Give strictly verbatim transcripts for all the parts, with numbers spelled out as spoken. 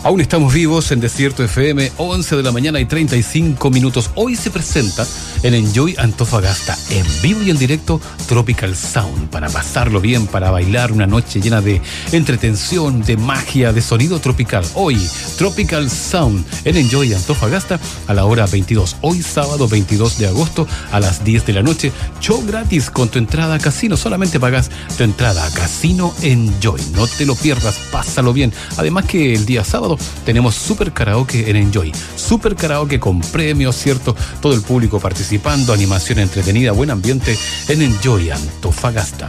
Aún estamos vivos en Desierto F M, once de la mañana y treinta y cinco minutos. Hoy se presenta en Enjoy Antofagasta, en vivo y en directo, Tropical Sound, para pasarlo bien, para bailar una noche llena de entretención, de magia, de sonido tropical. Hoy, Tropical Sound en Enjoy Antofagasta a la hora veintidós. Hoy, sábado veintidós de agosto, a las diez de la noche, show gratis con tu entrada a casino. Solamente pagas tu entrada a Casino Enjoy. No te lo pierdas, pásalo bien. Además que el día sábado tenemos super karaoke en Enjoy. Super karaoke con premios, ¿cierto? Todo el público participando, animación entretenida, buen ambiente en Enjoy Antofagasta.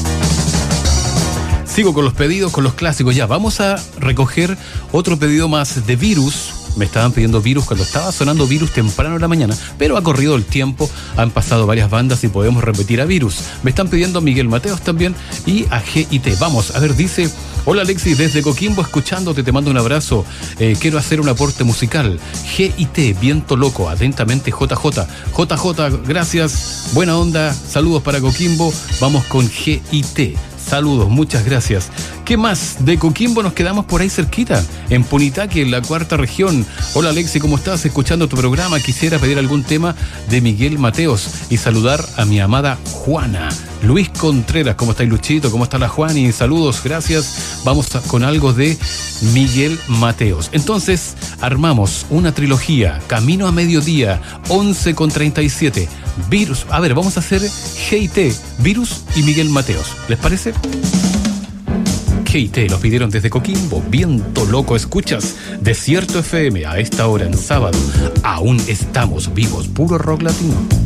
Sigo con los pedidos, con los clásicos. Ya, vamos a recoger otro pedido más de Virus. Me estaban pidiendo Virus cuando estaba sonando Virus temprano en la mañana, pero ha corrido el tiempo, han pasado varias bandas y podemos repetir a Virus. Me están pidiendo a Miguel Mateos también y a G I T. Vamos, a ver, dice: hola Alexis, desde Coquimbo escuchándote, te mando un abrazo, eh, quiero hacer un aporte musical. G I T, Viento Loco, atentamente J J. J J, gracias, buena onda, saludos para Coquimbo, vamos con G I T. Saludos, muchas gracias. ¿Qué más? De Coquimbo nos quedamos por ahí cerquita, en Punitaqui, en la cuarta región. Hola Alexi, ¿cómo estás? Escuchando tu programa, quisiera pedir algún tema de Miguel Mateos y saludar a mi amada Juana. Luis Contreras, ¿cómo estáis, Luchito? ¿Cómo está la Juani? Saludos, gracias. Vamos a, con algo de Miguel Mateos. Entonces, armamos una trilogía, Camino a Mediodía, once con treinta y siete. Virus, a ver, vamos a hacer G I T, Virus y Miguel Mateos. ¿Les parece? G I T, lo pidieron desde Coquimbo. Viento Loco, escuchas Desierto F M a esta hora en sábado. Aún estamos vivos, puro rock latino.